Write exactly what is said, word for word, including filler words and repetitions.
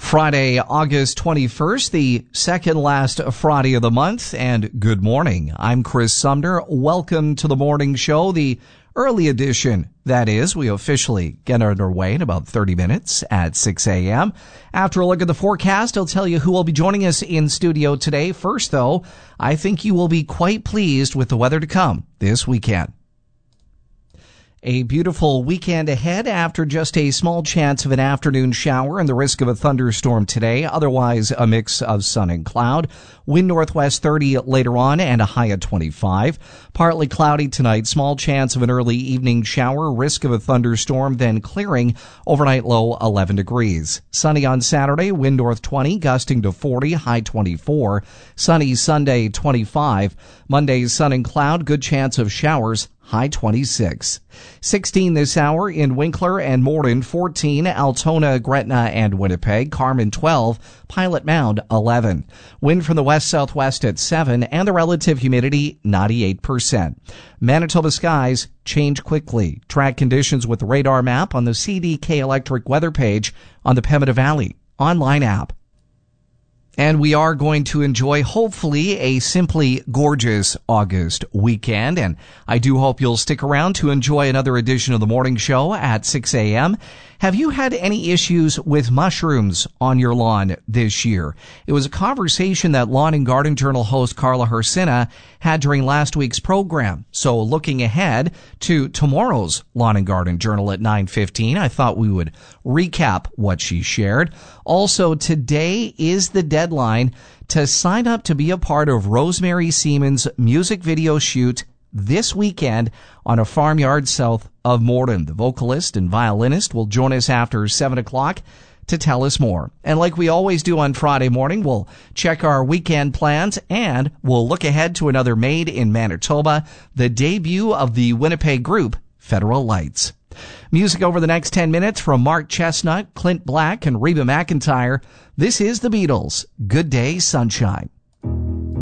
Friday, August twenty-first, the second last Friday of the month, and good morning. I'm Chris Sumner. Welcome to the morning show, the early edition. That is, we officially get underway in about thirty minutes at six a.m. After a look at the forecast, I'll tell you who will be joining us in studio today. First, though, I think you will be quite pleased with the weather to come this weekend. A beautiful weekend ahead after just a small chance of an afternoon shower and the risk of a thunderstorm today. Otherwise, a mix of sun and cloud. Wind northwest thirty later on and a high of twenty-five. Partly cloudy tonight. Small chance of an early evening shower. Risk of a thunderstorm, then clearing. Overnight low eleven degrees. Sunny on Saturday. Wind north twenty, gusting to forty, high twenty-four. Sunny Sunday twenty-five. Monday sun and cloud. Good chance of showers. High twenty-six. sixteen this hour in Winkler and Morden, fourteen, Altona, Gretna, and Winnipeg, Carmen twelve, Pilot Mound eleven. Wind from the west-southwest at seven, and the relative humidity ninety-eight percent. Manitoba skies change quickly. Track conditions with the radar map on the C D K Electric weather page on the Pembina Valley online app. And we are going to enjoy, hopefully, a simply gorgeous August weekend. And I do hope you'll stick around to enjoy another edition of the morning show at six a.m. Have you had any issues with mushrooms on your lawn this year? It was a conversation that Lawn and Garden Journal host Carla Hersina had during last week's program. So looking ahead to tomorrow's Lawn and Garden Journal at nine fifteen, I thought we would recap what she shared. Also, today is the deadline to sign up to be a part of Rosemary Seaman's music video shoot this weekend on a farmyard south of Morden. The vocalist and violinist will join us after seven o'clock to tell us more. And like we always do on Friday morning, we'll check our weekend plans and we'll look ahead to another Made in Manitoba, the debut of the Winnipeg group Federal Lights. Music over the next ten minutes from Mark Chestnut, Clint Black, and Reba McEntire. This is the Beatles. Good Day, Sunshine.